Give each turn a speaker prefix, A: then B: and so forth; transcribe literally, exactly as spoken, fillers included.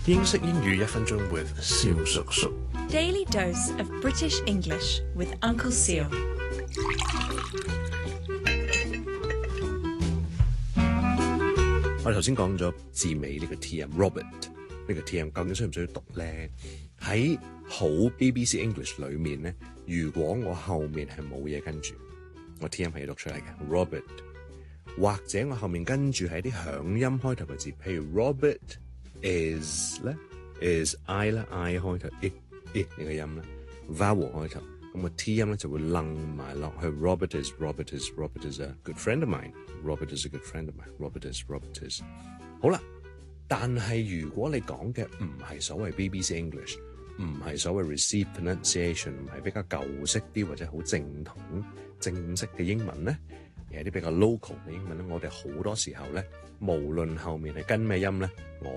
A: 英式英語一分鐘 with 蕭叔叔。
B: Daily dose of British English with Uncle Seal.
A: 我哋頭先講咗字尾呢個 T M Robert 呢個 T M 究竟需唔需要讀咧？喺好 B B C English 裏面咧，如果我後面係冇嘢跟住，我 T M 係要讀出嚟嘅 Robert， 或者我後面跟住係啲響音開頭嘅字，譬如 Robert is 咧 is I 啦 I 開頭 I I 呢個音啦 vowel 開頭，咁個 T 音咧就會楞埋落去 Robert is Robert is Robert is a good friend of mine Robert is a good friend of mine Robert is Robert is 好啦。但係如果你講嘅唔係所謂 B B C English， 唔係所謂 received pronunciation， 唔係比較舊式啲或者好正統正式嘅英文咧，而係啲比較 local 嘅英文咧，我哋好多時候咧，無論後面係跟咩音咧，我